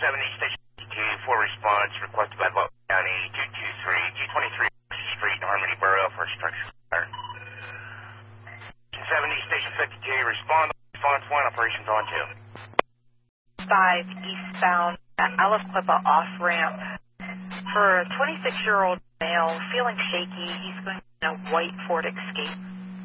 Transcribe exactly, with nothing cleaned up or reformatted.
seventy, Station fifty-two, for response requested by Butler County, two two three, two twenty-three Street, Harmony Borough, for structural fire. seventy, Station fifty-two, respond. Response one, operations on two. five, eastbound at Aliquippa off-ramp. For a twenty-six-year-old male feeling shaky, he's going in a white Ford Escape.